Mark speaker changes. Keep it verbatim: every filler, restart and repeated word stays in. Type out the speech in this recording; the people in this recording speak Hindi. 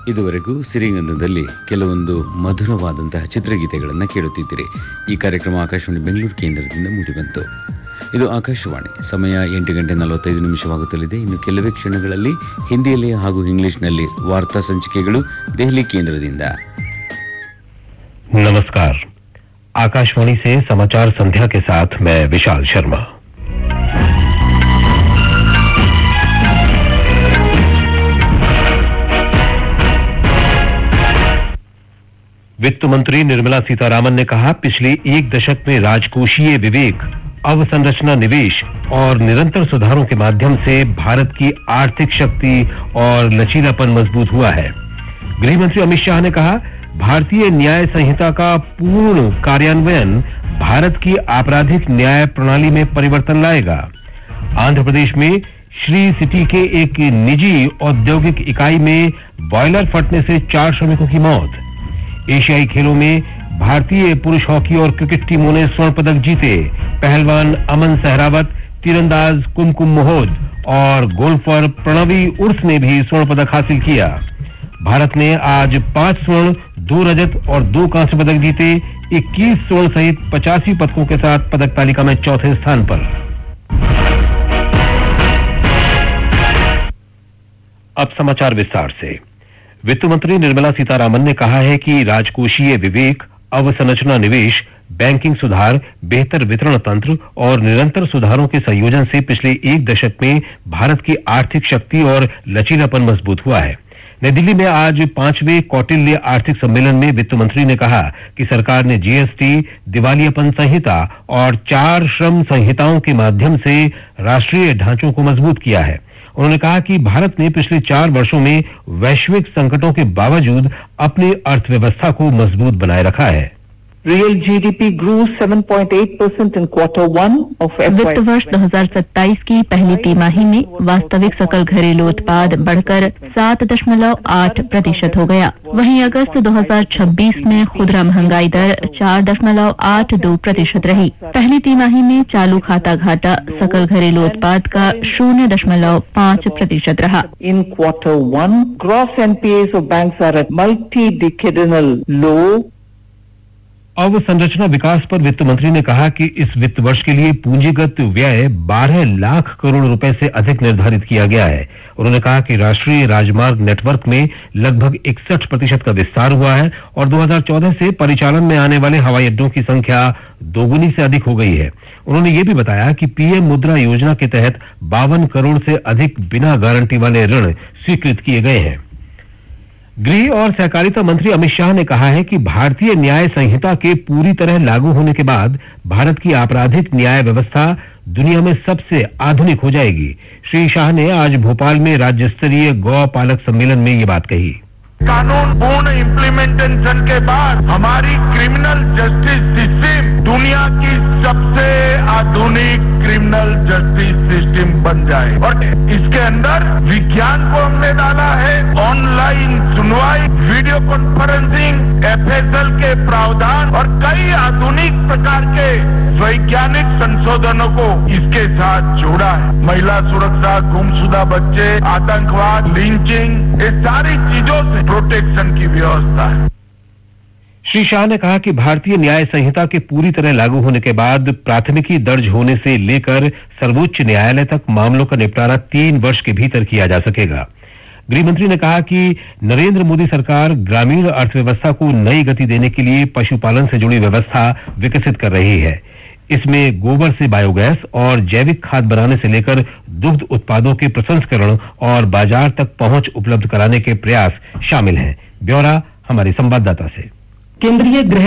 Speaker 1: ಇದುವರೆಗೂ ಸಿರಿಗಂಧದಲ್ಲಿ ಕೆಲವೊಂದು ಮಧುರವಾದಂತಹ ಚಿತ್ರಗೀತೆಗಳನ್ನು ಕೇಳುತ್ತಿದ್ದೀರಿ. ಈ ಕಾರ್ಯಕ್ರಮ ಆಕಾಶವಾಣಿ ಬೆಂಗಳೂರು ಕೇಂದ್ರದಿಂದ ಮೂಡಿಬಂತು. ಇದು ಆಕಾಶವಾಣಿ. ಸಮಯ ಎಂಟು ಗಂಟೆ ನಲವತ್ತೈದು ನಿಮಿಷವಾಗುತ್ತಲಿದೆ. ಇನ್ನು ಕೆಲವೇ ಕ್ಷಣಗಳಲ್ಲಿ ಹಿಂದಿಯಲ್ಲಿ ಹಾಗೂ ಇಂಗ್ಲಿಷ್ನಲ್ಲಿ ವಾರ್ತಾ ಸಂಚಿಕೆಗಳು ದೆಹಲಿ ಕೇಂದ್ರದಿಂದ.
Speaker 2: नमस्कार, आकाशवाणी से समाचार संध्या के साथ मैं विशाल शर्मा। वित्त मंत्री निर्मला सीतारामन ने कहा, पिछले एक दशक में राजकोषीय विवेक, अवसंरचना निवेश और निरंतर सुधारों के माध्यम से भारत की आर्थिक शक्ति और लचीलापन मजबूत हुआ है। गृह मंत्री अमित शाह ने कहा, भारतीय न्याय संहिता का पूर्ण कार्यान्वयन भारत की आपराधिक न्याय प्रणाली में परिवर्तन लाएगा। आंध्र प्रदेश में श्री सिटी के एक निजी औद्योगिक इकाई में बॉयलर फटने से चार श्रमिकों की मौत। एशियाई खेलों में भारतीय पुरुष हॉकी और क्रिकेट टीमों ने स्वर्ण पदक जीते। पहलवान अमन सहरावत, तीरंदाज कुमकुम मोहोद और गोल्फर प्रणवी उर्स ने भी स्वर्ण पदक हासिल किया। भारत ने आज पांच स्वर्ण, दो रजत और दो कांस्य पदक जीते। इक्कीस स्वर्ण सहित पचासी पदकों के साथ पदक तालिका में चौथे स्थान पर। अब समाचार विस्तार से। वित्त मंत्री निर्मला सीतारामन ने कहा है कि राजकोषीय विवेक, अवसंरचना निवेश, बैंकिंग सुधार, बेहतर वितरण तंत्र और निरंतर सुधारों के संयोजन से पिछले एक दशक में भारत की आर्थिक शक्ति और लचीलापन मजबूत हुआ है। नई दिल्ली में आज पांचवें कौटिल्य आर्थिक सम्मेलन में वित्त मंत्री ने कहा कि सरकार ने जीएसटी, दिवालियापन संहिता और चार श्रम संहिताओं के माध्यम से राष्ट्रीय ढांचों को मजबूत किया है। उन्होंने कहा कि भारत ने पिछले चार वर्षों में वैश्विक संकटों के बावजूद अपनी अर्थव्यवस्था को मजबूत बनाए रखा है।
Speaker 3: Real G D P grew seven point eight percent in quarter one of F Y.
Speaker 4: वित्त वर्ष दो हज़ार सत्ताईस की पहली तिमाही में वास्तविक सकल घरेलू उत्पाद बढ़कर सात दशमलव आठ प्रतिशत हो गया। वहीं अगस्त दो हज़ार छब्बीस में खुदरा महंगाई दर चार दशमलव आठ दो प्रतिशत रही। पहली तिमाही में चालू खाता घाटा सकल घरेलू उत्पाद का शून्य दशमलव पाँच प्रतिशत रहा।
Speaker 3: In quarter one, gross N P As of banks are at multi-decadal low.
Speaker 2: अवसंरचना विकास पर वित्त मंत्री ने कहा कि इस वित्त वर्ष के लिए पूंजीगत व्यय बारह लाख करोड़ रुपए से अधिक निर्धारित किया गया है। उन्होंने कहा कि राष्ट्रीय राजमार्ग नेटवर्क में लगभग इकसठ प्रतिशत का विस्तार हुआ है और दो हज़ार चौदह से परिचालन में आने वाले हवाई अड्डों की संख्या दोगुनी से अधिक हो गई है। उन्होंने ये भी बताया कि पीएम मुद्रा योजना के तहत बावन करोड़ से अधिक बिना गारंटी वाले ऋण स्वीकृत किए गए हैं। गृह और सहकारिता मंत्री अमित शाह ने कहा है कि भारतीय न्याय संहिता के पूरी तरह लागू होने के बाद भारत की आपराधिक न्याय व्यवस्था दुनिया में सबसे आधुनिक हो जाएगी। श्री शाह ने आज भोपाल में राज्य स्तरीय गौ पालक सम्मेलन में ये बात कही।
Speaker 5: कानून पूर्ण इम्प्लीमेंटेशन के बाद हमारी क्रिमिनल जस्टिस सिस्टम दुनिया की सबसे आधुनिक क्रिमिनल जस्टिस सिस्टम बन जाए और इसके अंदर विज्ञान को हमने डाला है। ऑनलाइन सुनवाई, video conferencing, F S L के प्रावधान और कई आधुनिक प्रकार के वैज्ञानिक संशोधनों को इसके साथ जोड़ा है। महिला सुरक्षा, गुमशुदा बच्चे, आतंकवाद, लिंचिंग, ये सारी चीजों से प्रोटेक्शन की व्यवस्था है।
Speaker 2: श्री शाह ने कहा कि भारतीय न्याय संहिता के पूरी तरह लागू होने के बाद प्राथमिकी दर्ज होने से लेकर सर्वोच्च न्यायालय तक मामलों का निपटारा तीन वर्ष के भीतर किया जा सकेगा। गृह मंत्री ने कहा कि नरेंद्र मोदी सरकार ग्रामीण अर्थव्यवस्था को नई गति देने के लिए पशुपालन से जुड़ी व्यवस्था विकसित कर रही है। इसमें गोबर से बायोगैस और जैविक खाद बनाने से लेकर दुग्ध उत्पादों के प्रसंस्करण और बाजार तक पहुंच उपलब्ध कराने के प्रयास शामिल हैं। ब्यौरा हमारी संवाददाता से।
Speaker 3: केंद्रीय गृह